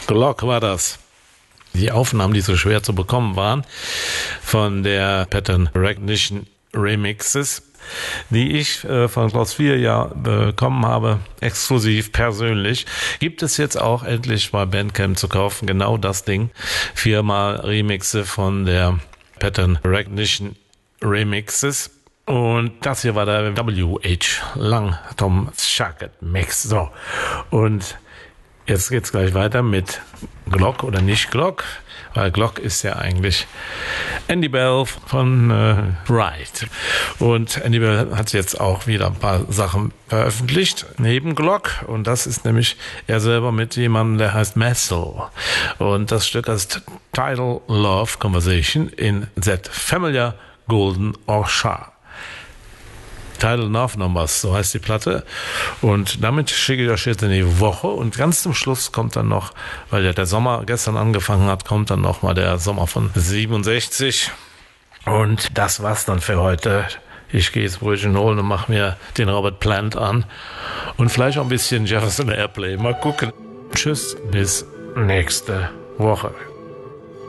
Glock war das. Die Aufnahmen, die so schwer zu bekommen waren, von der Pattern Recognition Remixes, die ich von Klaus 4 ja bekommen habe, exklusiv persönlich, gibt es jetzt auch endlich bei Bandcamp zu kaufen. Genau das Ding. 4-mal Remixe von der Pattern Recognition Remixes. Und das hier war der W.H. Lang Tom Schacket Mix. So. Und jetzt geht's gleich weiter mit Glock oder nicht Glock, weil Glock ist ja eigentlich Andy Bell von Ride. Und Andy Bell hat jetzt auch wieder ein paar Sachen veröffentlicht, neben Glock. Und das ist nämlich er selber mit jemandem, der heißt Messel. Und das Stück heißt Tidal Love Conversation in That Familiar Golden Orchard. Tidal Love Numbers, so heißt die Platte. Und damit schicke ich euch jetzt in die Woche. Und ganz zum Schluss kommt dann noch, weil ja der Sommer gestern angefangen hat, kommt dann noch mal der Sommer von 67. Und das war's dann für heute. Ich gehe jetzt Brötchen holen und mache mir den Robert Plant an. Und vielleicht auch ein bisschen Jefferson Airplay. Mal gucken. Tschüss, bis nächste Woche.